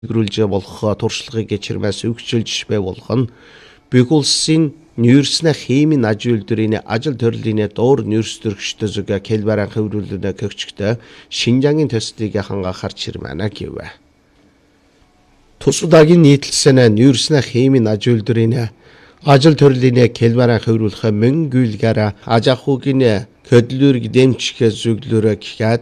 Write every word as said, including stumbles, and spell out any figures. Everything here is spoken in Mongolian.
Гөрүүлж болох туршлагыг чирмээс өгчөлж бай болох нь бүх улсын нүүрснэ хэмийн аж үйлдвэрийн ажил төрлийн доор нүүрстөрөгчдөг Кэлбаран хөврүүлнэ көгчгтэй Шинжангийн төслийг хангахаар чирмэнэ гэвэ. Тусудагийн нийтлсэн нүүрснэ хэмийн аж үйлдвэрийн ажил төрлийн Кэлбаран хөврүүлэх мөнгөлгара ажахугийн хөдлөрг дэмжих зүглөрө гэхэд